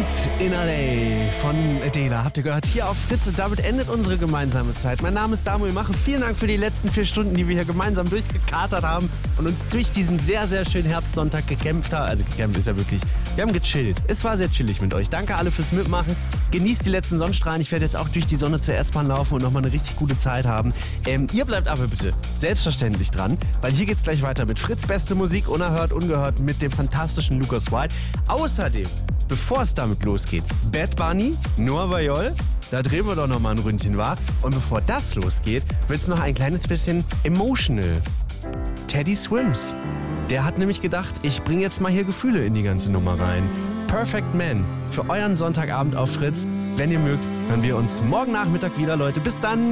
Abend in L.A. von Adele habt ihr gehört hier auf Fritz und damit endet unsere gemeinsame Zeit. Mein Name ist Samuel Mache. Vielen Dank für die letzten 4 Stunden, die wir hier gemeinsam durchgekatert haben und uns durch diesen sehr, sehr schönen Herbstsonntag gekämpft haben. Also gekämpft ist ja wirklich, wir haben gechillt. Es war sehr chillig mit euch. Danke alle fürs Mitmachen. Genießt die letzten Sonnenstrahlen. Ich werde jetzt auch durch die Sonne zur S-Bahn laufen und nochmal eine richtig gute Zeit haben. Ihr bleibt aber bitte selbstverständlich dran, weil hier geht's gleich weiter mit Fritz beste Musik, unerhört, ungehört mit dem fantastischen Lucas White. Außerdem, bevor es damit losgeht, Bad Bunny, Noah Vayol, da drehen wir doch nochmal ein Ründchen, wa? Und bevor das losgeht, wird's noch ein kleines bisschen emotional. Teddy Swims. Der hat nämlich gedacht, ich bringe jetzt mal hier Gefühle in die ganze Nummer rein. Perfect Man für euren Sonntagabend auf Fritz. Wenn ihr mögt, hören wir uns morgen Nachmittag wieder, Leute. Bis dann!